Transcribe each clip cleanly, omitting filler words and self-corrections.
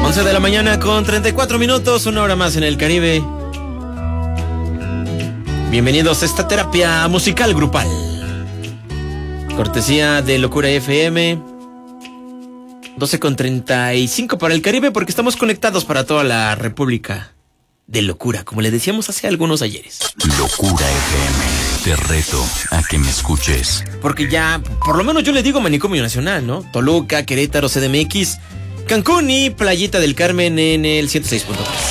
11 de la mañana con 34 minutos, una hora más en el Caribe. Bienvenidos a esta terapia musical grupal. Cortesía de Locura FM. 12 con 35 para el Caribe, porque estamos conectados para toda la República de Locura, como le decíamos hace algunos ayeres. Locura FM. Te reto a que me escuches. Porque ya, por lo menos yo le digo Manicomio Nacional, ¿no? Toluca, Querétaro, CDMX, Cancún y Playita del Carmen en el 106.3.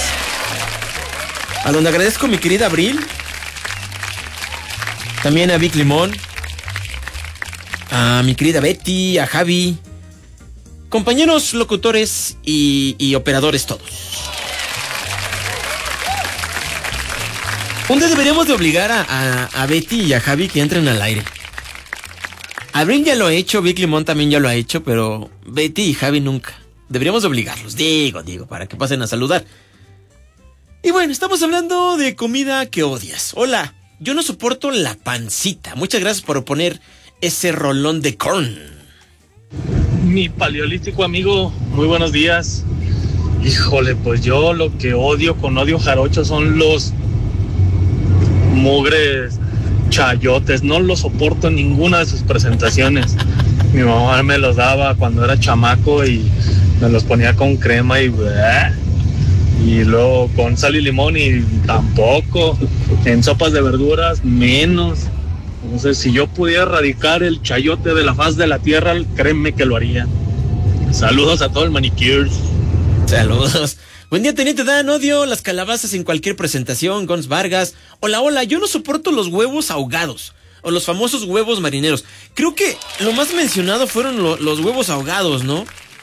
A donde agradezco a mi querida Abril, también a Vic Limón, a mi querida Betty, a Javi, compañeros locutores y operadores todos. Un día deberíamos de obligar a Betty y a Javi que entren al aire. Abril ya lo ha hecho, Vic Limón también ya lo ha hecho, pero Betty y Javi nunca. Deberíamos de obligarlos, digo, para que pasen a saludar. Y bueno, estamos hablando de comida que odias. Hola, yo no soporto la pancita. Muchas gracias por poner ese rolón de corn. Mi paleolítico amigo, muy buenos días. Híjole, pues yo lo que odio con odio jarocho son los mugres chayotes. No los soporto en ninguna de sus presentaciones. Mi mamá me los daba cuando era chamaco y me los ponía con crema y luego con sal y limón y tampoco. En sopas de verduras menos. Entonces, si yo pudiera erradicar el chayote de la faz de la tierra, créeme que lo haría. Saludos a todo el manicures. Saludos. Buen día, Teniente Dan. Odio las calabazas en cualquier presentación. Gons Vargas. Hola, yo no soporto los huevos ahogados o los famosos huevos marineros. Creo que lo más mencionado fueron los huevos ahogados, ¿no?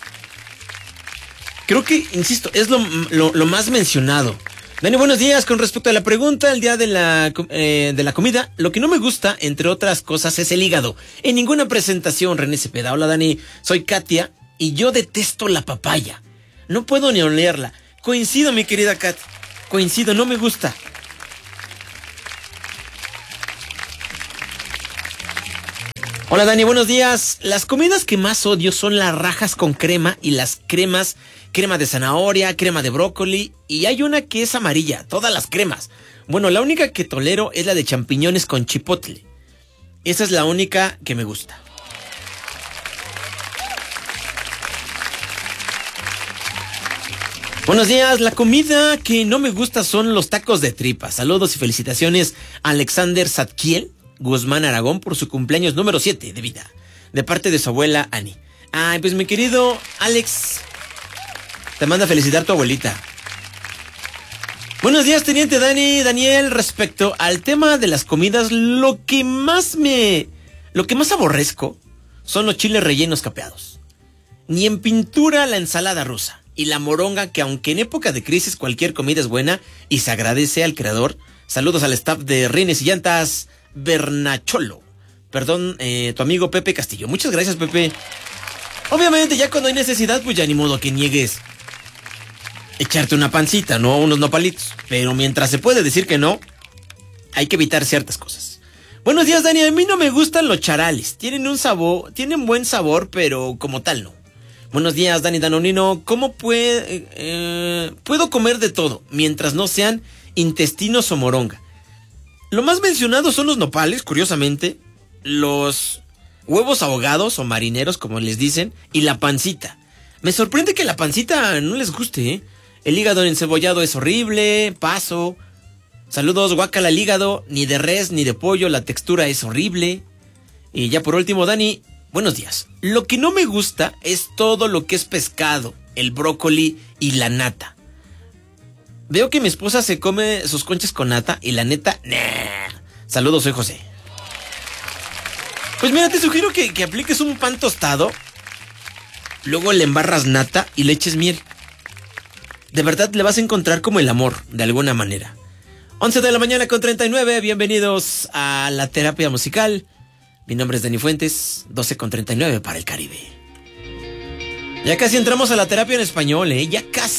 Creo que, insisto, es lo más mencionado. Dani, buenos días. Con respecto a la pregunta, el día de la comida, lo que no me gusta, entre otras cosas, es el hígado. En ninguna presentación, René Cepeda. Hola, Dani. Soy Katia y yo detesto la papaya. No puedo ni olerla. Coincido, mi querida Kat. Coincido, no me gusta. Hola, Dani, buenos días. Las comidas que más odio son las rajas con crema y las cremas, crema de zanahoria, crema de brócoli, y hay una que es amarilla, todas las cremas. Bueno, la única que tolero es la de champiñones con chipotle. Esa es la única que me gusta. Buenos días, la comida que no me gusta son los tacos de tripa. Saludos y felicitaciones a Alexander Zadkiel Guzmán Aragón por su cumpleaños número 7 de vida, de parte de su abuela Ani. Ay, pues mi querido Alex, te manda a felicitar tu abuelita. Buenos días, Teniente Daniel, respecto al tema de las comidas, lo que más aborrezco son los chiles rellenos capeados. Ni en pintura la ensalada rusa. Y la moronga, que aunque en época de crisis cualquier comida es buena y se agradece al creador. Saludos al staff de Rines y Llantas Bernacholo. Perdón, tu amigo Pepe Castillo. Muchas gracias, Pepe. Obviamente ya cuando hay necesidad, pues ya ni modo que niegues echarte una pancita, ¿no? Unos nopalitos. Pero mientras se puede decir que no, hay que evitar ciertas cosas. Buenos días, Dani. A mí no me gustan los charales. Tienen buen sabor, pero como tal no. Buenos días, Dani Danonino. ¿Cómo puedo comer de todo mientras no sean intestinos o moronga? Lo más mencionado son los nopales, curiosamente, los huevos ahogados o marineros, como les dicen, y la pancita. Me sorprende que la pancita no les guste, ¿eh? El hígado encebollado es horrible, paso. Saludos, guácala el hígado, ni de res ni de pollo, la textura es horrible. Y ya por último, Dani, buenos días. Lo que no me gusta es todo lo que es pescado, el brócoli y la nata. Veo que mi esposa se come sus conchas con nata y la neta, nah. Saludos, soy José. Pues mira, te sugiero que apliques un pan tostado, luego le embarras nata y le eches miel. De verdad le vas a encontrar como el amor, de alguna manera. 11 de la mañana con 39, bienvenidos a la terapia musical. Mi nombre es Dani Fuentes, 12 con 39 para el Caribe. Ya casi entramos a la terapia en español, ya casi.